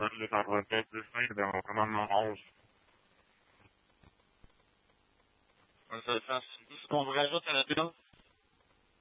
خیلی تقریبا خیلی مثلا ناقص. Entonces, ¿cómo que yo te lo